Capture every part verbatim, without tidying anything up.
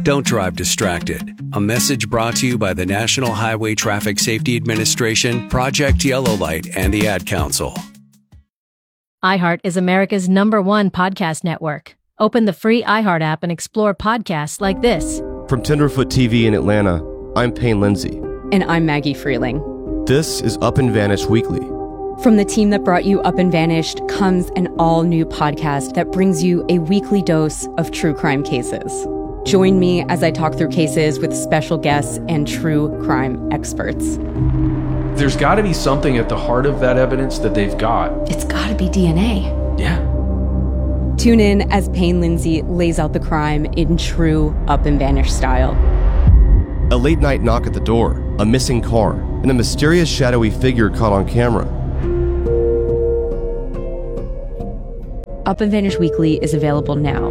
Don't drive distracted. A message brought to you by the National Highway Traffic Safety Administration, Project Yellow Light, and the Ad Council. iHeart is America's number one podcast network. Open the free iHeart app and explore podcasts like this. From Tenderfoot T V in Atlanta, I'm Payne Lindsay. And I'm Maggie Freeling. This is Up and Vanished Weekly. From the team that brought you Up and Vanished comes an all-new podcast that brings you a weekly dose of true crime cases. Join me as I talk through cases with special guests and true crime experts. There's got to be something at the heart of that evidence that they've got. It's got to be D N A. Yeah. Tune in as Payne Lindsay lays out the crime in true Up and Vanished style. A late-night knock at the door, a missing car, and a mysterious shadowy figure caught on camera. Up and Vanished Weekly is available now.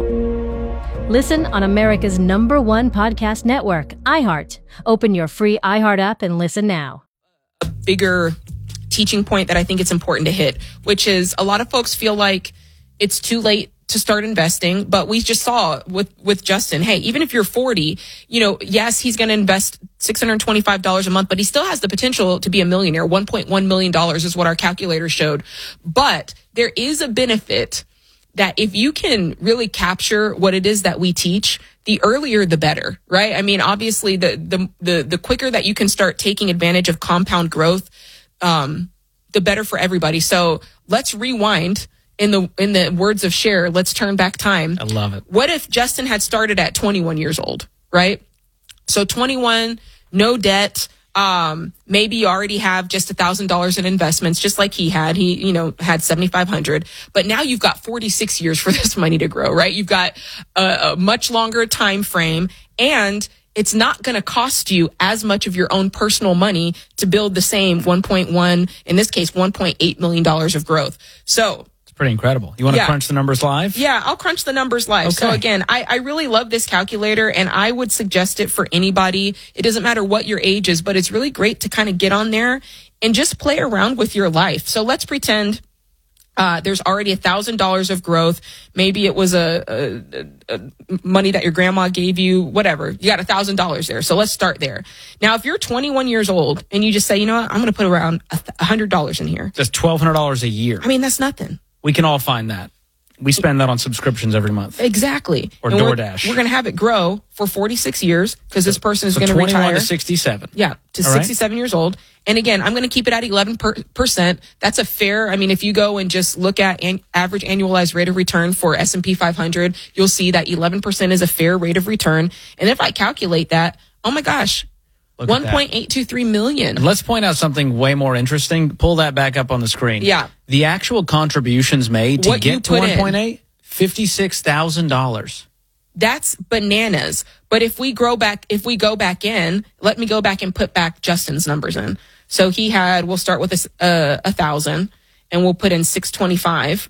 Listen on America's number one podcast network, iHeart. Open your free iHeart app and listen now. A bigger teaching point that I think it's important to hit, which is a lot of folks feel like it's too late to start investing, but we just saw with, with Justin, hey, even if you're forty, you know, yes, he's going to invest six hundred twenty-five dollars a month, but he still has the potential to be a millionaire. one point one million dollars is what our calculator showed. But there is a benefit that if you can really capture what it is that we teach, the earlier the better, right? I mean, obviously the, the, the, the quicker that you can start taking advantage of compound growth, um, the better for everybody. So let's rewind. In the in the words of Cher, let's turn back time. I love it. What if Justin had started at twenty-one years old, right? So twenty-one, no debt. Um, maybe you already have just a thousand dollars in investments, just like he had. He, you know, had seventy-five hundred. But now you've got forty-six years for this money to grow, right? You've got a, a much longer time frame, and it's not going to cost you as much of your own personal money to build the same one point one, in this case, one point eight million dollars of growth. So pretty incredible. You want to yeah. crunch the numbers live? Yeah, I'll crunch the numbers live. Okay. So again, I, I really love this calculator, and I would suggest it for anybody. It doesn't matter what your age is, but it's really great to kind of get on there and just play around with your life. So let's pretend uh, there's already a thousand dollars of growth. Maybe it was a, a, a money that your grandma gave you, whatever. You got a thousand dollars there. So let's start there. Now, if you're twenty-one years old and you just say, you know what, I'm going to put around a hundred dollars in here. That's twelve hundred dollars a year. I mean, that's nothing. We can all find that. We spend that on subscriptions every month. Exactly. Or and DoorDash. We're, we're going to have it grow for forty-six years because so, this person is so going to retire. twenty-one to sixty-seven. Yeah, to all sixty-seven right? years old. And again, I'm going to keep it at eleven percent. That's a fair, I mean, if you go and just look at an average annualized rate of return for S and P five hundred, you'll see that eleven percent is a fair rate of return. And if I calculate that, oh my gosh, one point eight two three million. And let's point out something way more interesting. Pull that back up on the screen. Yeah. The actual contributions made to what get to one point eight, fifty-six thousand dollars. That's bananas. But if we grow back, if we go back in, let me go back and put back Justin's numbers in. So he had, we'll start with a, uh, a thousand and we'll put in six twenty-five.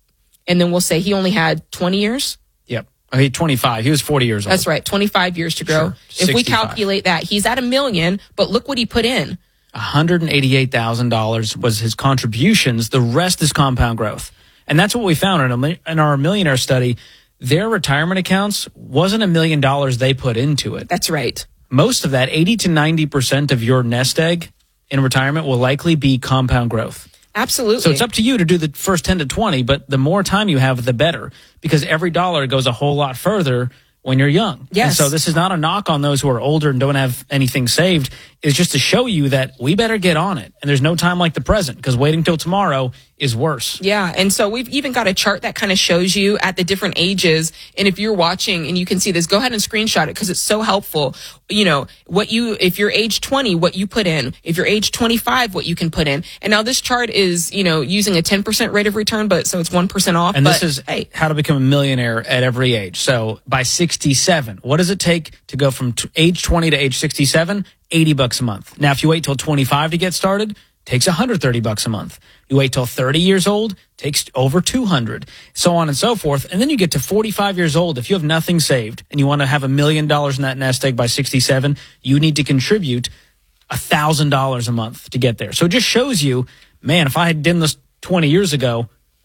And then we'll say he only had twenty years. Yep. Oh, he twenty-five. He was forty years old. That's right. twenty-five years to grow. Sure. If we calculate that, he's at a million, but look what he put in. one hundred eighty-eight thousand dollars was his contributions. The rest is compound growth. And that's what we found in, a, in our millionaire study. Their retirement accounts wasn't a million dollars they put into it. That's right. Most of that, eighty to ninety percent of your nest egg in retirement will likely be compound growth. Absolutely. So it's up to you to do the first ten to twenty, but the more time you have, the better, because every dollar goes a whole lot further when you're young. Yes. And so this is not a knock on those who are older and don't have anything saved. It's just to show you that we better get on it. And there's no time like the present, because waiting till tomorrow is worse. Yeah. And so we've even got a chart that kind of shows you at the different ages. And if you're watching and you can see this, go ahead and screenshot it because it's so helpful. You know, what you, if you're age twenty, what you put in, if you're age twenty-five, what you can put in. And now this chart is, you know, using a ten percent rate of return, but so it's one percent off. And but, this is hey, how to become a millionaire at every age. So by sixty-seven, what does it take to go from t- age twenty to age sixty-seven? eighty bucks a month. Now, if you wait till twenty-five to get started, takes one hundred thirty bucks a month. You wait till thirty years old, takes over two hundred, so on and so forth. And then you get to forty-five years old. If you have nothing saved and you want to have a million dollars in that nest egg by sixty-seven, you need to contribute one thousand dollars a month to get there. So it just shows you, man, if I had done this twenty years ago,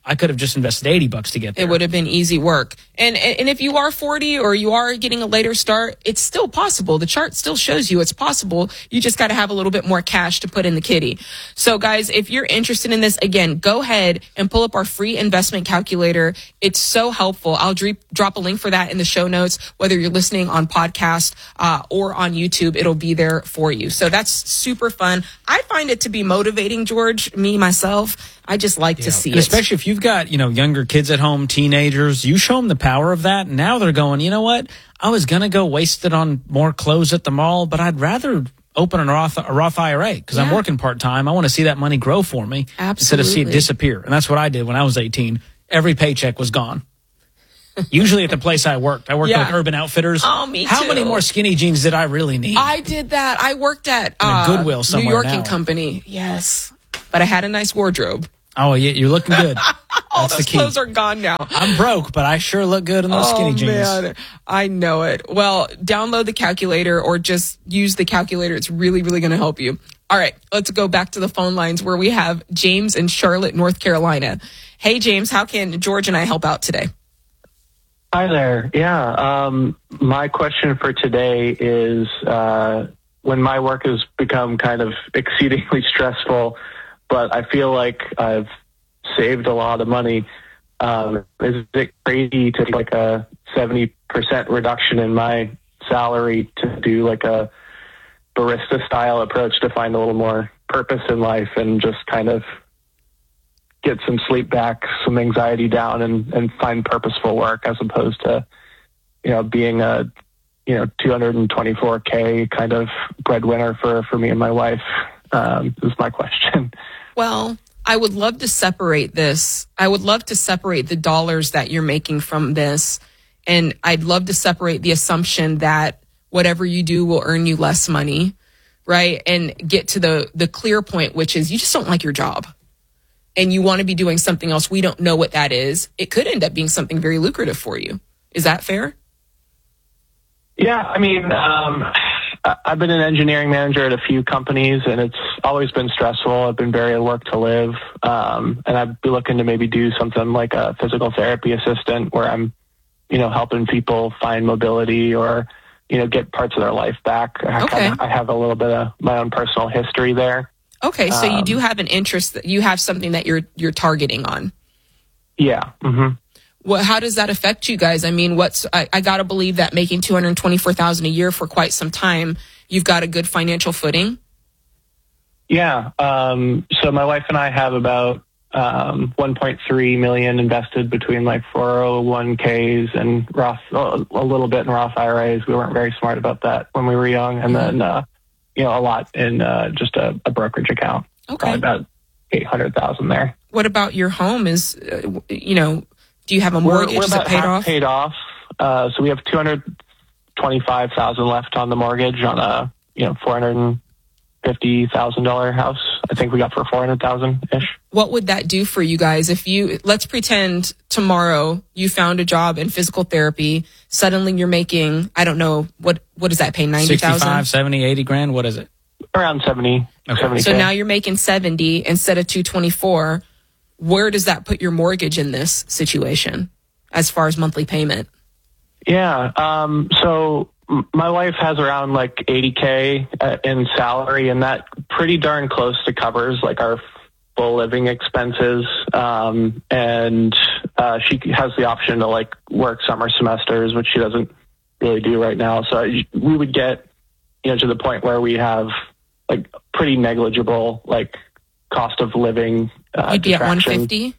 I could have just invested eighty bucks to get there. It would have been easy work. And and if you are forty or you are getting a later start, it's still possible. The chart still shows you it's possible. You just got to have a little bit more cash to put in the kitty. So guys, if you're interested in this, again, go ahead and pull up our free investment calculator. It's so helpful. I'll dre- drop a link for that in the show notes, whether you're listening on podcast uh, or on YouTube, it'll be there for you. So that's super fun. I find it to be motivating, George, me, myself. I just like Yeah. to see and it. especially if you've got, you know, younger kids at home, teenagers, you show them the power of that. And now they're going, you know what? I was going to go waste it on more clothes at the mall, but I'd rather open a Roth, a Roth I R A because I'm Yeah. working part time. I want to see that money grow for me instead of see it Absolutely. disappear. And that's what I did when I was eighteen. Every paycheck was gone. Usually at the place I worked. I worked Yeah. with Urban Outfitters. Oh, me How too. many more skinny jeans did I really need? I did that. I worked at In a uh, Goodwill New somewhere York now. and Company. Yes. But I had a nice wardrobe. oh, yeah, you're looking good. All That's the those key. clothes are gone now. I'm broke, but I sure look good in those skinny oh, jeans. man. I know it. Well, download the calculator or just use the calculator. It's really, really going to help you. All right, let's go back to the phone lines where we have James in Charlotte, North Carolina. Hey, James, how can George and I help out today? Hi there. Yeah. Um, my question for today is uh, when my work has become kind of exceedingly stressful, but I feel like I've saved a lot of money. Um, is it crazy to take like a seventy percent reduction in my salary to do like a barista style approach to find a little more purpose in life and just kind of get some sleep back, some anxiety down, and, and find purposeful work as opposed to, you know, being a, you know, two hundred twenty-four K kind of breadwinner for, for me and my wife, um, is my question. Well, I would love to separate this. I would love to separate the dollars that you're making from this. And I'd love to separate the assumption that whatever you do will earn you less money, right? And get to the, the clear point, which is you just don't like your job and you want to be doing something else. We don't know what that is. It could end up being something very lucrative for you. Is that fair? Yeah. I mean, um, I've been an engineering manager at a few companies and it's always been stressful. I've been very at work to live. Um, and I'd be looking to maybe do something like a physical therapy assistant where I'm, you know, helping people find mobility or, you know, get parts of their life back. I, Okay. kind of, I have a little bit of my own personal history there. Okay. So you Um, do have an interest that you have something that you're, you're targeting on. Yeah. Mm-hmm. Well, how does that affect you guys? I mean, what's I, I got to believe that making two hundred twenty-four thousand dollars a year for quite some time, you've got a good financial footing. Yeah. Um, so my wife and I have about um, one point three million invested between like four oh one Ks and Roth, a little bit in Roth I R As. We weren't very smart about that when we were young. And then, uh, you know, a lot in uh, just a, a brokerage account. Okay. Probably about eight hundred thousand there. What about your home? Is, uh, you know, do you have a We're, mortgage? we're Is it about paid half off? paid off. Uh, so we have two hundred twenty-five thousand left on the mortgage on a, you know, four hundred fifty thousand dollars house. I think we got for four hundred thousand ish. What would that do for you guys if you, let's pretend tomorrow you found a job in physical therapy. Suddenly you're making, I don't know, what, what does that pay? ninety thousand? sixty-five, seventy, eighty grand? What is it? Around seventy. Okay. seventy So K. now you're making seventy instead of two twenty-four. Where does that put your mortgage in this situation as far as monthly payment? Yeah. Um, so m- my wife has around like eighty K uh, in salary, and that pretty darn close to covers like our full living expenses. Um, and uh, she has the option to like work summer semesters, which she doesn't really do right now. So I- we would get, you know, to the point where we have like pretty negligible like cost of living. Uh, You'd be at one detraction. fifty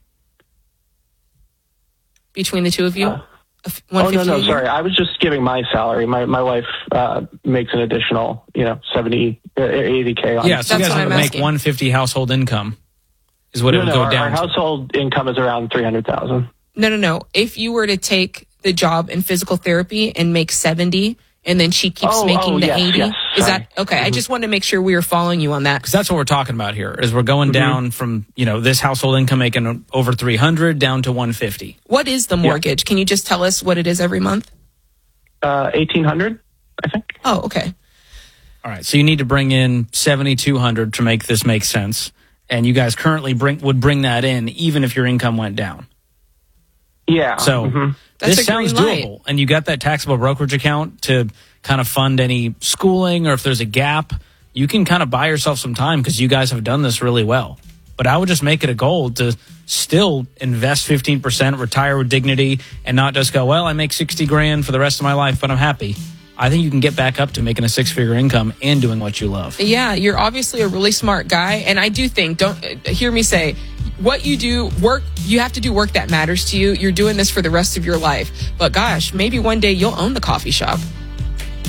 between the two of you? Uh, F- Oh, no, 150 no, a year? sorry. I was just giving my salary. My my wife uh, makes an additional, you know, seventy, uh, eighty K on Yeah, so you That's guys what have to I'm make asking. one hundred fifty household income is what No, it would no, go our, down our to. household income is around three hundred thousand. No, no, no. If you were to take the job in physical therapy and make seventy and then she keeps Oh, making oh, the yes, eighty, yes, is sorry. that okay? I just wanted to make sure we were following you on that. Because that's what we're talking about here is we're going Mm-hmm. down from, you know, this household income making over three hundred down to one fifty. What is the mortgage? Can you just tell us what it is every month? Uh, eighteen hundred, I think. Oh, okay. All right. So you need to bring in seventy-two hundred to make this make sense. and you guys currently bring would bring that in even if your income went down. Yeah. So mm-hmm. That's this a sounds green light. doable, and you got that taxable brokerage account to kind of fund any schooling, or if there's a gap, you can kind of buy yourself some time because you guys have done this really well. But I would just make it a goal to still invest fifteen percent, retire with dignity, and not just go, well, I make sixty grand for the rest of my life, but I'm happy. I think you can get back up to making a six-figure income and doing what you love. Yeah, you're obviously a really smart guy, and I do think, don't uh, hear me say, what you do, work, you have to do work that matters to you. You're doing this for the rest of your life. But gosh, maybe one day you'll own the coffee shop.